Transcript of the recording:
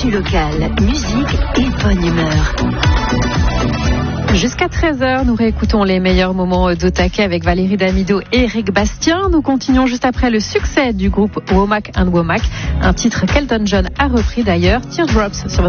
Actu locale, musique et bonne humeur. Jusqu'à 13h, nous réécoutons les meilleurs moments d'Au Taquet avec Valérie Damido et Eric Bastien. Nous continuons juste après le succès du groupe Womack & Womack, un titre qu'Elton John a repris d'ailleurs, Teardrops sur